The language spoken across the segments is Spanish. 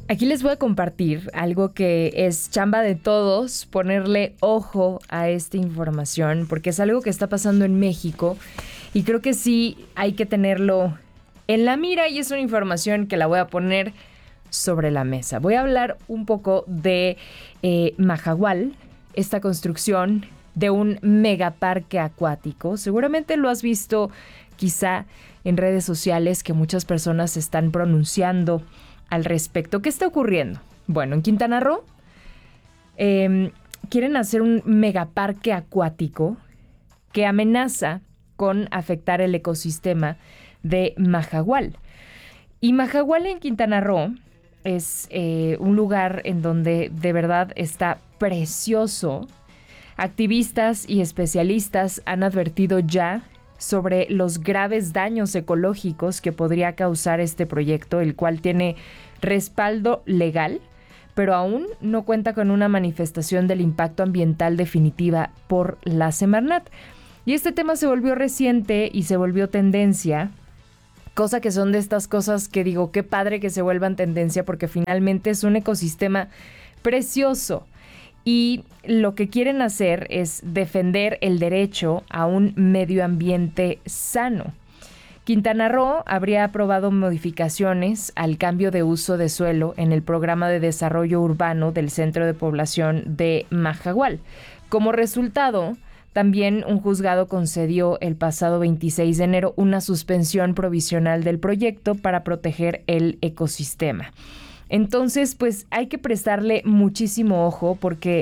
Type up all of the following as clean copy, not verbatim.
Aquí les voy a compartir algo que es chamba de todos, ponerle ojo a esta información, porque es algo que está pasando en México y creo que sí hay que tenerlo en la mira y es una información que la voy a poner sobre la mesa. Voy a hablar un poco de Mahahual, esta construcción de un megaparque acuático. Seguramente lo has visto quizá en redes sociales que muchas personas se están pronunciando al respecto. ¿Qué está ocurriendo? Bueno, en Quintana Roo quieren hacer un megaparque acuático que amenaza con afectar el ecosistema de Mahahual. Y Mahahual en Quintana Roo es un lugar en donde de verdad está precioso. Activistas y especialistas han advertido ya sobre los graves daños ecológicos que podría causar este proyecto, el cual tiene respaldo legal, pero aún no cuenta con una manifestación del impacto ambiental definitiva por la Semarnat. Y este tema se volvió reciente y se volvió tendencia, cosa que son de estas cosas que digo, qué padre que se vuelvan tendencia, porque finalmente es un ecosistema precioso. Y lo que quieren hacer es defender el derecho a un medio ambiente sano. Quintana Roo habría aprobado modificaciones al cambio de uso de suelo en el programa de desarrollo urbano del centro de población de Mahahual. Como resultado, también un juzgado concedió el pasado 26 de enero una suspensión provisional del proyecto para proteger el ecosistema. Entonces, pues hay que prestarle muchísimo ojo porque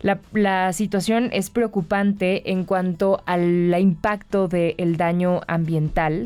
la situación es preocupante en cuanto al impacto del daño ambiental.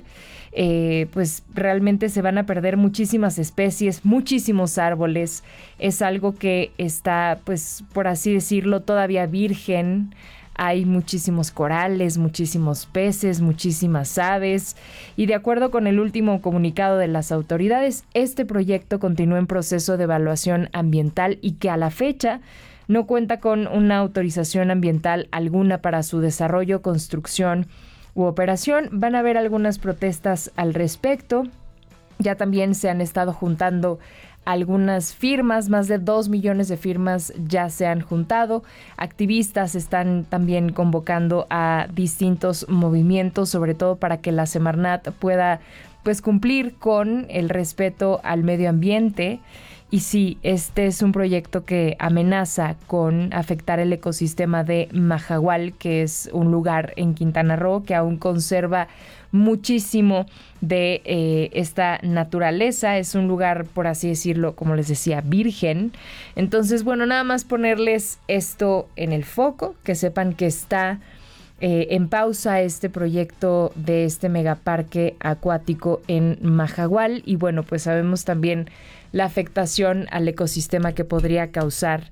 Pues realmente se van a perder muchísimas especies, muchísimos árboles. Es algo que está, pues por así decirlo, todavía virgen. Hay muchísimos corales, muchísimos peces, muchísimas aves y de acuerdo con el último comunicado de las autoridades, este proyecto continúa en proceso de evaluación ambiental y que a la fecha no cuenta con una autorización ambiental alguna para su desarrollo, construcción u operación. Van a haber algunas protestas al respecto. Ya también se han estado juntando algunas firmas, más de 2 millones de firmas ya se han juntado. Activistas están también convocando a distintos movimientos, sobre todo para que la Semarnat pueda pues cumplir con el respeto al medio ambiente. Y sí, este es un proyecto que amenaza con afectar el ecosistema de Mahahual, que es un lugar en Quintana Roo que aún conserva muchísimo de esta naturaleza. Es un lugar, por así decirlo, como les decía, virgen. Entonces, bueno, nada más ponerles esto en el foco, que sepan que está en pausa este proyecto de este megaparque acuático en Mahahual. Y bueno, pues sabemos también la afectación al ecosistema que podría causar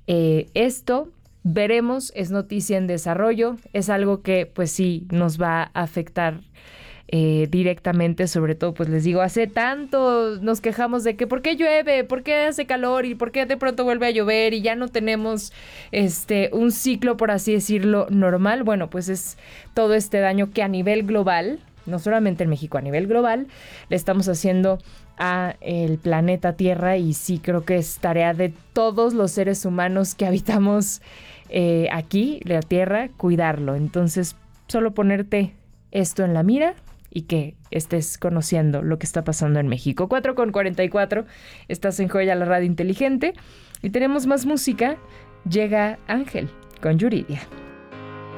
esto. Veremos, es noticia en desarrollo, es algo que pues sí nos va a afectar directamente, sobre todo pues les digo, hace tanto nos quejamos de que por qué llueve, por qué hace calor y por qué de pronto vuelve a llover y ya no tenemos un ciclo, por así decirlo, normal. Bueno, pues es todo este daño que a nivel global, no solamente en México, a nivel global, le estamos haciendo a el planeta Tierra y sí creo que es tarea de todos los seres humanos que habitamos aquí, la Tierra, cuidarlo. Entonces, solo ponerte esto en la mira y que estés conociendo lo que está pasando en México. 4:44, estás en Joya, la radio inteligente, y tenemos más música. Llega Ángel con Yuridia.